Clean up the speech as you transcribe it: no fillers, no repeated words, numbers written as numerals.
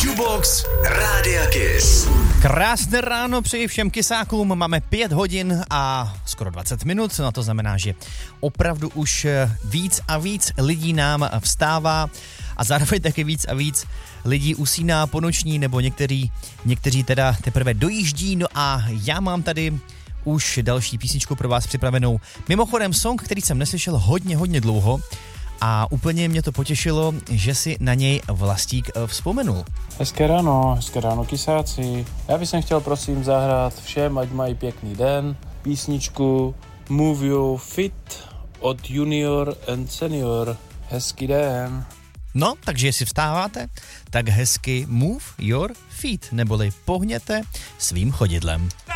Jubox Rádia Kiss. Krásné ráno přeji všem kysákům, máme 5 hodin a skoro 20 minut, no to znamená, že opravdu už víc a víc lidí nám vstává a zároveň taky víc a víc lidí usíná po noční, nebo někteří teda teprve dojíždí, no a já mám tady už další písničku pro vás připravenou. Mimochodem song, který jsem neslyšel hodně dlouho a úplně mě to potěšilo, že si na něj Vlastík vzpomenul. Hezké ráno kysáci. Já bych chtěl prosím zahrát všem, ať mají pěkný den, písničku Move Your Fit od Junior and Senior. Hezký den. No, takže jestli vstáváte, tak hezky Move Your Feet, neboli pohněte svým chodidlem.